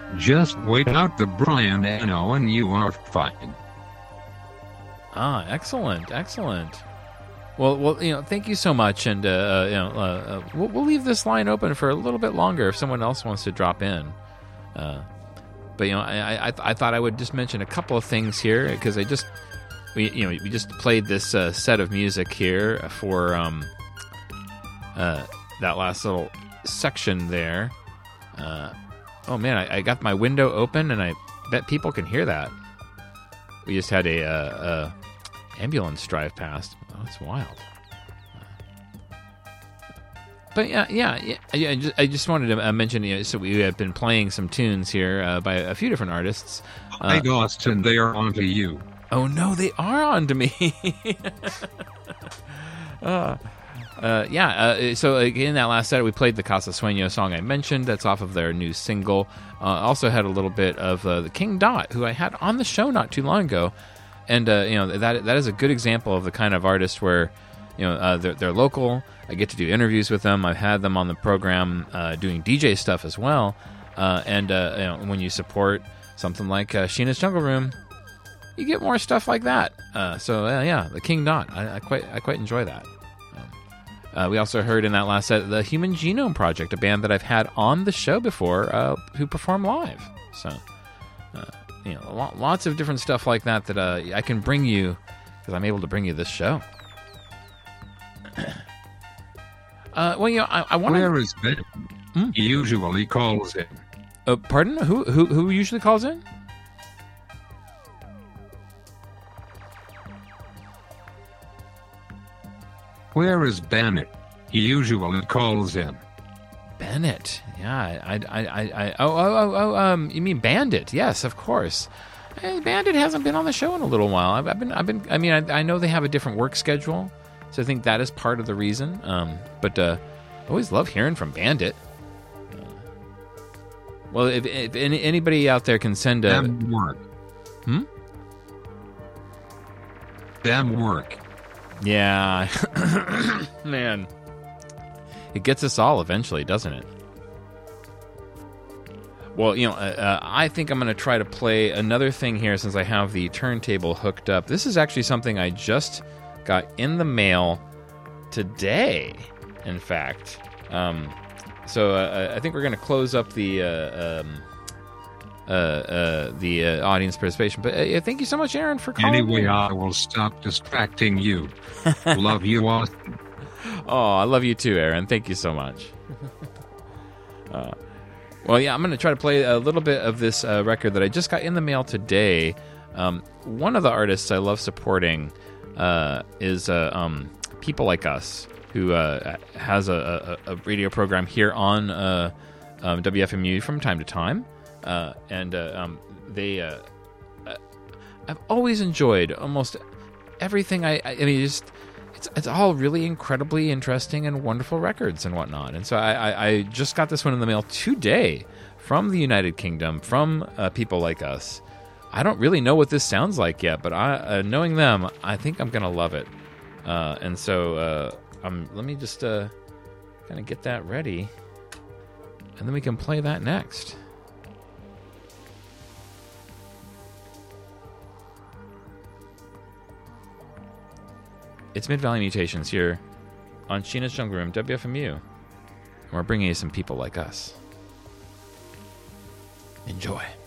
Just wait out the Brian Eno and you are fine. Ah, excellent, excellent. Well, thank you so much, and we'll leave this line open for a little bit longer if someone else wants to drop in. But I thought I would just mention a couple of things here because we just played this set of music here for that last little section there. Oh man, I got my window open, and I bet people can hear that. We just had a ambulance drive past. Oh, that's wild. But I just wanted to mention. So we have been playing some tunes here by a few different artists. Hi, Austin. They are onto you. Oh no, they are onto me. So in that last set, we played the Casa Sueño song I mentioned. That's off of their new single. Also had a little bit of the King Dot, who I had on the show not too long ago. And that is a good example of the kind of artist where they're local. I get to do interviews with them. I've had them on the program doing DJ stuff as well. And when you support something like Sheena's Jungle Room, you get more stuff like that. The King Dot. I quite enjoy that. We also heard in that last set the Human Genome Project, a band that I've had on the show before who perform live. So. Lots of different stuff like that I can bring you because I'm able to bring you this show. I want. Where is Ben? He usually calls in. Pardon? Who usually calls in? Where is Bennett? He usually calls in. Bennett, yeah, you mean Bandit? Yes, of course. Bandit hasn't been on the show in a little while. I know they have a different work schedule, so I think that is part of the reason. But I always love hearing from Bandit. Well, if anybody out there can send a Damn work. Damn work. Yeah, man. It gets us all eventually, doesn't it? Well, I think I'm going to try to play another thing here since I have the turntable hooked up. This is actually something I just got in the mail today, in fact. So I think we're going to close up the audience participation. But thank you so much, Aaron, for calling. Anyway, I will stop distracting you. Love you, Austin. Oh, I love you too, Aaron. Thank you so much. I'm going to try to play a little bit of this record that I just got in the mail today. One of the artists I love supporting is People Like Us, who has a radio program here on WFMU from time to time. I've always enjoyed almost everything. It's all really incredibly interesting and wonderful records and whatnot. And so I just got this one in the mail today from the United Kingdom, from People Like Us. I don't really know what this sounds like yet, but knowing them, I think I'm going to love it. Let me just kind of get that ready, and then we can play that next. It's Mid-Valley Mutations here on Sheena's Jungle Room, WFMU. And we're bringing you some People Like Us. Enjoy.